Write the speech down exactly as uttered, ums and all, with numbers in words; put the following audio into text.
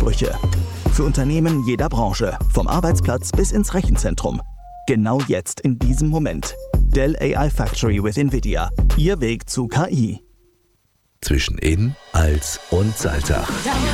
Durchbrüche. Für Unternehmen jeder Branche, vom Arbeitsplatz bis ins Rechenzentrum. Genau jetzt, in diesem Moment. Dell A I Factory with NVIDIA. Ihr Weg zu K I. Zwischen In, Als und Salzach.